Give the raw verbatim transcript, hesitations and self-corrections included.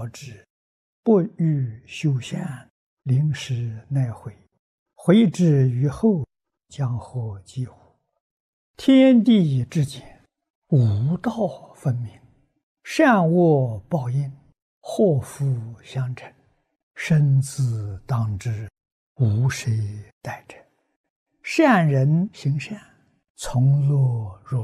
道之，不欲修善，临时奈悔，悔之于后，将何及乎？天地之间，吾道分明，善恶报应，祸福相承，生死当之，无谁代者。善人行善，从乐入